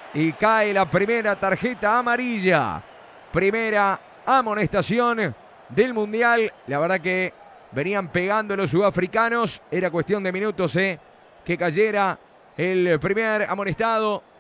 Y cae la primera tarjeta amarilla. Primera amonestación del Mundial. La verdad que venían pegando los sudafricanos. Era cuestión de minutos que cayera el primer amonestado.